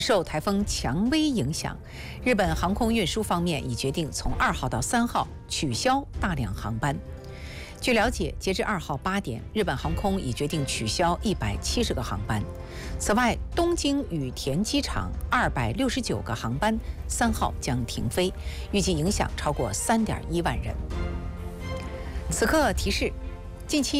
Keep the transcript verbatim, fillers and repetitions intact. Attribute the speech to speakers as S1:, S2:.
S1: 受台风蔷薇影响，日本航空运输方面已决定从二号到三号取消大量航班。据了解，截至二号八点，日本航空已决定取消一百七十个航班。此外，东京羽田机场二百六十九个航班三号将停飞，预计影响超过三点一万人。此刻提示，近期。